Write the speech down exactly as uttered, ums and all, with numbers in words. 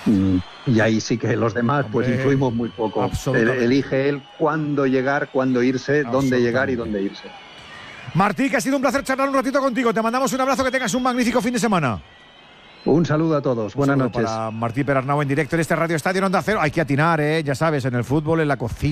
Y ahí sí que los demás pues Hombre, influimos muy poco. Elige él cuándo llegar, cuándo irse, dónde llegar y dónde irse. Martí, que ha sido un placer charlar un ratito contigo. Te mandamos un abrazo, que tengas un magnífico fin de semana. Un saludo a todos, un buenas noches. Para Martí Perarnau en directo en este Radio Estadio en Onda Cero. Hay que atinar, ¿eh? Ya sabes, en el fútbol, en la cocina.